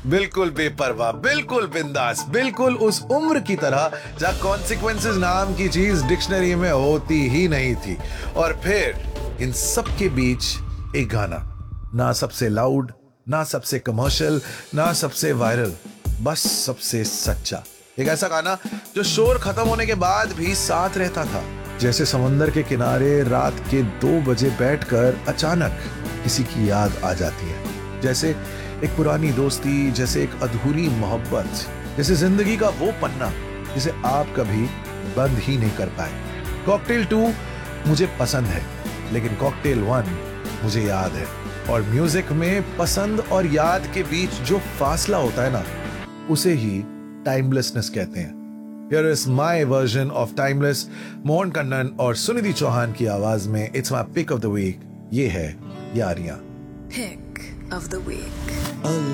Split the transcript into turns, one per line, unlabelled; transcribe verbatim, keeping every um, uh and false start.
बिल्कुल बेपरवाह, बिल्कुल बिंदास, बिल्कुल उस उम्र की तरह जहाँ कॉन्सिक्वेंसेस नाम की चीज डिक्शनरी में होती ही नहीं थी। और फिर इन सब के बीच एक गाना, ना सबसे लाउड, ना सबसे कमर्शियल, ना सबसे वायरल, बस सबसे सच्चा। एक ऐसा गाना जो शोर खत्म होने के बाद भी साथ रहता था, जैसे समंदर के किनारे रात के दो बजे बैठकर अचानक किसी की याद आ जाती है, जैसे एक पुरानी दोस्ती, जैसे एक अधूरी मोहब्बत, जैसे जिंदगी का वो पन्ना जिसे आप कभी बंद ही नहीं कर पाए। कॉकटेल टू मुझे पसंद है, लेकिन कॉकटेल वन मुझे याद है। और म्यूजिक में पसंद और याद के बीच जो फासला होता है ना, उसे ही टाइमलेसनेस कहते हैं। Here is my version of Timeless, Mohan Kannan और सुनिधि चौहान की आवाज में it's my pick of the week. ये है Yaariyan.
Pick of the week.